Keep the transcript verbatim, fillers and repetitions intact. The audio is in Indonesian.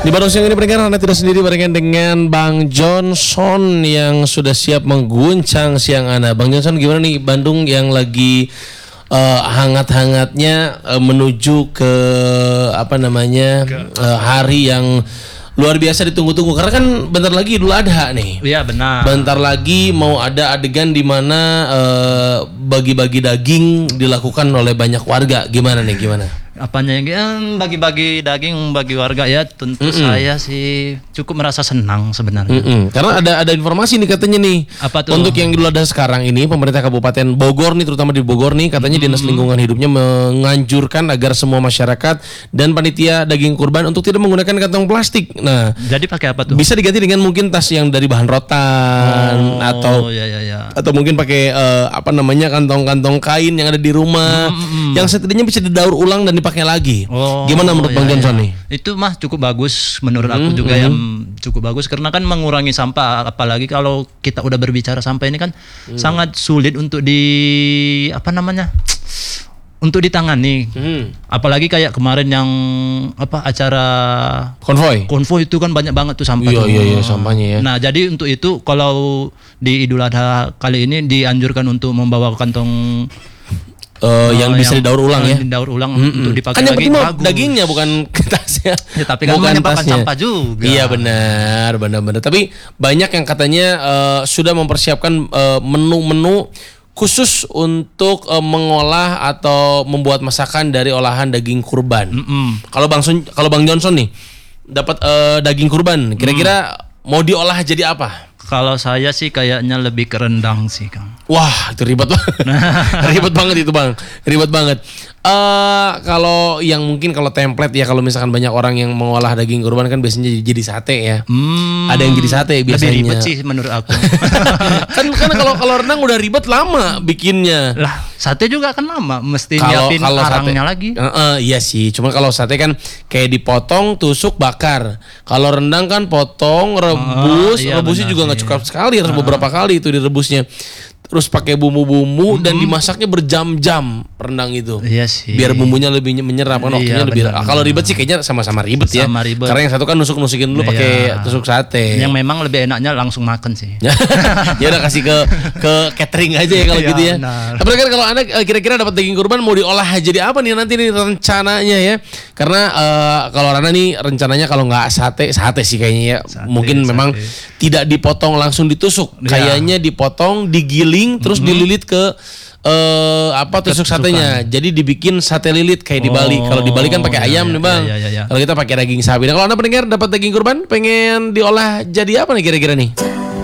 Di Bandung siang ini pendengar, Anda tidak sendiri barengan dengan Bang Johnson yang sudah siap mengguncang siang Anda. Bang Johnson, gimana nih Bandung yang lagi uh, hangat-hangatnya uh, menuju ke apa namanya uh, hari yang luar biasa ditunggu-tunggu, karena kan bentar lagi Idul Adha nih. Iya benar. Bentar lagi mau ada adegan di mana uh, bagi-bagi daging dilakukan oleh banyak warga. Gimana nih, gimana? Apanya yang bagi-bagi daging bagi warga ya, tentu Mm-mm. saya sih cukup merasa senang sebenarnya. Mm-mm. Karena ada ada informasi nih katanya nih. Apa tuh? Untuk yang Idul Adha sekarang ini, pemerintah Kabupaten Bogor nih, terutama di Bogor nih, katanya mm-hmm. Dinas Lingkungan Hidupnya menganjurkan agar semua masyarakat dan panitia daging kurban untuk tidak menggunakan kantong plastik. Nah, jadi pakai apa tuh? Bisa diganti dengan mungkin tas yang dari bahan rotan, oh, atau ya, ya, ya. atau mungkin pakai uh, apa namanya kantong-kantong kain yang ada di rumah, mm-hmm. yang setidaknya bisa didaur ulang dan pakai lagi. Oh, gimana menurut iya, Bang Johnson iya. nih? Itu mah cukup bagus menurut aku mm, juga mm. yang cukup bagus karena kan mengurangi sampah, apalagi kalau kita udah berbicara sampah ini kan mm. sangat sulit untuk di apa namanya? Untuk ditangani. Mm. Apalagi kayak kemarin yang apa acara konvoy. Konvoy itu kan banyak banget tuh sampah. Iya tuh. iya iya sampahnya ya. Nah, jadi untuk itu kalau di Idul Adha kali ini dianjurkan untuk membawa kantong Uh, yang oh, bisa yang didaur ulang ya, didaur ulang mm-hmm. untuk dipakai kan lagi. Kan dagingnya bukan tasnya. Ya, tapi kan menyimpan sampah juga. Iya benar, benar-benar. Tapi banyak yang katanya uh, sudah mempersiapkan uh, menu-menu khusus untuk uh, mengolah atau membuat masakan dari olahan daging kurban. Mm-hmm. Kalau Bang Sun, kalau Bang Johnson nih dapat uh, daging kurban, kira-kira mm. mau diolah jadi apa? Kalau saya sih kayaknya lebih ke rendang sih, Kang. Wah, itu ribet banget. Ribet banget itu, Bang. Ribet banget. Uh, kalau yang mungkin kalau template ya, kalau misalkan banyak orang yang mengolah daging kurban kan biasanya jadi, jadi sate ya. Hmm, ada yang jadi sate biasanya. Lebih ribet sih menurut aku. kan kan kalau kalau rendang udah ribet lama bikinnya. Lah, sate juga kan lama, mesti kalo, nyiapin kalo arangnya sate, lagi. Uh, uh, iya sih, cuma kalau sate kan kayak dipotong, tusuk, bakar. Kalau rendang kan potong, rebus, oh, iya, rebusnya juga nggak cukup sekali, harus uh. beberapa kali itu direbusnya. Terus pakai bumbu-bumbu mm-hmm. dan dimasaknya berjam-jam rendang itu. Iya sih. Biar bumbunya lebih menyerap kan, waktunya iya, lebih. Kalau ribet sih kayaknya sama-sama ribet ya. Sama ribet. Karena yang satu kan nusuk-nusukin dulu iya. pakai tusuk sate. Yang memang lebih enaknya langsung makan sih. Ya udah kasih ke ke catering aja ya kalau gitu ya. Benar. Tapi kan kalau Anda kira-kira dapat daging kurban mau diolah jadi apa nih nanti nih rencananya ya? Karena uh, kalau Rana nih rencananya kalau nggak sate, sate sih kayaknya ya. Sate, Mungkin sate. memang tidak dipotong langsung ditusuk. Ya. Kayaknya dipotong, digiling terus mm-hmm. dililit ke uh, apa tusuk satenya. Jadi dibikin sate lilit kayak di Bali. Oh, kalau di Bali kan pakai iya, ayam iya, nih Bang. Iya, iya, iya. Kalau kita pakai daging sapi. Nah, kalau Anda pendengar dapat daging kurban, pengen diolah jadi apa nih kira-kira nih?